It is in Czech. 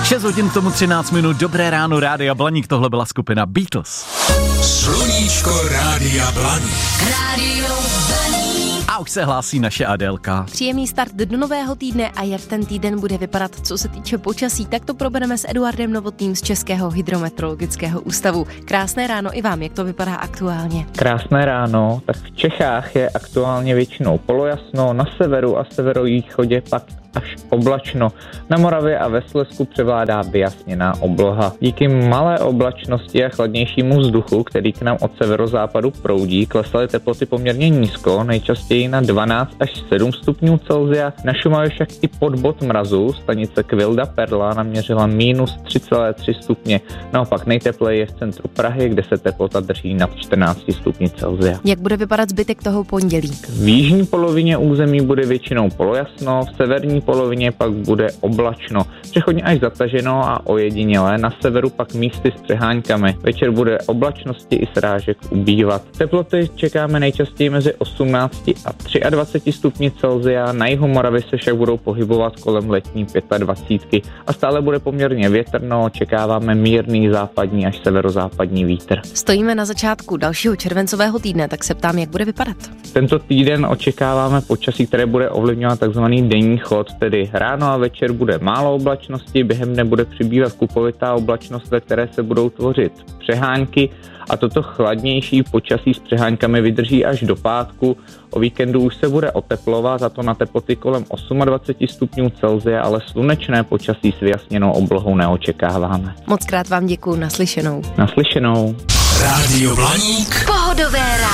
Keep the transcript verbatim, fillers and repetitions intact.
šest hodin k tomu třináct minut, dobré ráno, Rádia Blaník, tohle byla skupina Beatles. Sluníčko Rádia Blaník. Rádio Blaník. A už se hlásí naše Adélka. Příjemný start do nového týdne a jak ten týden bude vypadat, co se týče počasí, tak to probereme s Eduardem Novotným z Českého hydrometeorologického ústavu. Krásné ráno i vám, jak to vypadá aktuálně? Krásné ráno, tak v Čechách je aktuálně většinou polojasno, na severu a severovýchodě pak až oblačno. Na Moravě a ve Slezsku převládá vyjasněná obloha. Díky malé oblačnosti a chladnějšímu vzduchu, který k nám od severozápadu proudí, klesaly teploty poměrně nízko, nejčastěji na dvanáct až sedm stupňů Celsia. Na Šumavě však i pod bod mrazu, stanice Kvilda Perla naměřila mínus tři celé tři stupně. Naopak nejtepleji je v centru Prahy, kde se teplota drží nad čtrnáct stupňů Celsia. Jak bude vypadat zbytek toho pondělí? V jižní polovině území bude většinou polojasno, v severní polovině pak bude oblačno, přechodně až zataženo a ojedinělé, na severu pak místy s přeháňkami. Večer bude oblačnosti i srážek ubývat. Teploty čekáme nejčastěji mezi osmnáct a dvacet tři stupni Celsia, na jihu Moravy se však budou pohybovat kolem letní dvacet pět a stále bude poměrně větrno, očekáváme mírný západní až severozápadní vítr. Stojíme na začátku dalšího červencového týdne, tak se ptám, jak bude vypadat. Tento týden očekáváme počasí, které bude ovlivňovat takzvaný denní chod, tedy ráno a večer bude málo oblačnosti, během dne bude přibývat kupovitá oblačnost, ve které se budou tvořit přehánky a toto chladnější počasí s přeháňkami vydrží až do pátku. O víkendu už se bude oteplovat, a to na teploty kolem dvacet osm stupňů Celsia, ale slunečné počasí s vyjasněnou oblohou neočekáváme. Moc krát vám děkuju, naslyšenou. Naslyšenou. Rádio Blaník. Pohodové